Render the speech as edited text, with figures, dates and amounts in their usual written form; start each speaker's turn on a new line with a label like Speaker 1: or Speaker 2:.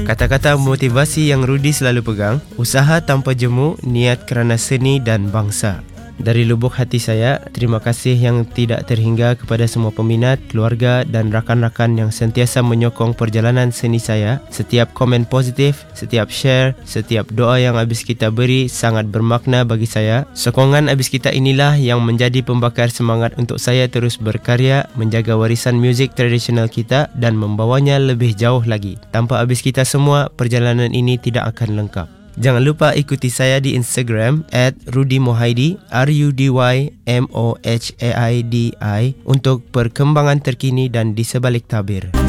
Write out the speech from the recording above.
Speaker 1: Kata-kata motivasi yang Rudy selalu pegang, usaha tanpa jemu, niat kerana seni dan bangsa. Dari lubuk hati saya, terima kasih yang tidak terhingga kepada semua peminat, keluarga dan rakan-rakan yang sentiasa menyokong perjalanan seni saya. Setiap komen positif, setiap share, setiap doa yang habis kita beri sangat bermakna bagi saya. Sokongan habis kita inilah yang menjadi pembakar semangat untuk saya terus berkarya, menjaga warisan muzik tradisional kita dan membawanya lebih jauh lagi. Tanpa habis kita semua, perjalanan ini tidak akan lengkap. Jangan lupa ikuti saya di Instagram @rudymohaidi RUDYMOHAIDI untuk perkembangan terkini dan di sebalik tabir.